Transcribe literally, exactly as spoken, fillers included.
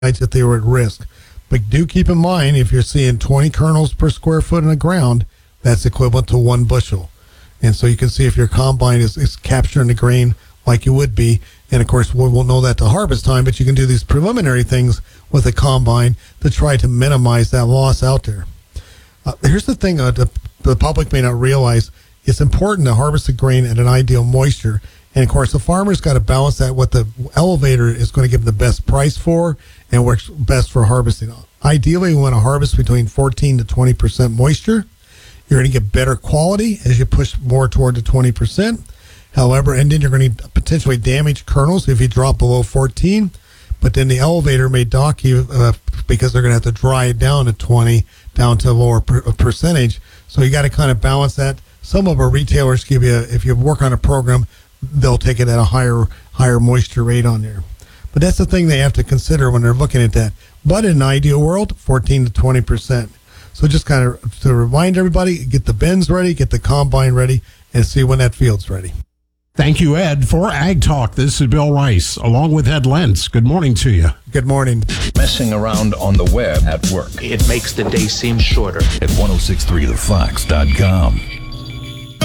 that they were at risk. But do keep in mind, if you're seeing twenty kernels per square foot in the ground, that's equivalent to one bushel. And so you can see if your combine is, is capturing the grain like you would be. And of course, we won't know that to harvest time, but you can do these preliminary things with a combine to try to minimize that loss out there. Uh, here's the thing uh, the, the public may not realize. It's important to harvest the grain at an ideal moisture. And of course, the farmer's got to balance that what the elevator is going to give them the best price for and works best for harvesting. Ideally, we want to harvest between fourteen to twenty percent moisture. You're going to get better quality as you push more toward the twenty percent. However, and then you're going to potentially damage kernels if you drop below fourteen. But then the elevator may dock you uh, because they're going to have to dry it down to twenty, down to a lower per- percentage. So you got to kind of balance that. Some of our retailers give you, if you work on a program, they'll take it at a higher higher moisture rate on there. But that's the thing they have to consider when they're looking at that. But in an ideal world, fourteen to twenty percent. So just kind of to remind everybody, get the bins ready, get the combine ready, and see when that field's ready. Thank you, Ed. For Ag Talk, this is Bill Rice, along with Ed Lentz. Good morning to you. Good morning. Messing around on the web at work. It makes the day seem shorter. At ten sixty-three the fox dot com.